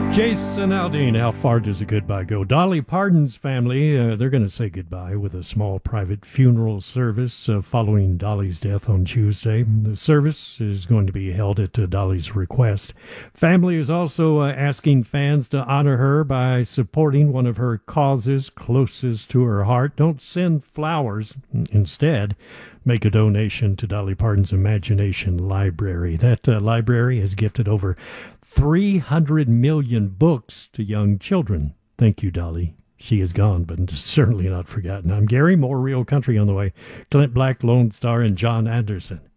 Jason Aldean, how far does a goodbye go? Dolly Parton's family, they're going to say goodbye with a small private funeral service following Dolly's death on Tuesday. The service is going to be held at Dolly's request. Family is also asking fans to honor her by supporting one of her causes closest to her heart. Don't send flowers. Instead, make a donation to Dolly Parton's Imagination Library. That library has gifted over 300 million books to young children. Thank you, Dolly. She is gone, but certainly not forgotten. I'm Gary, more Real Country on the way. Clint Black, Lone Star, and John Anderson.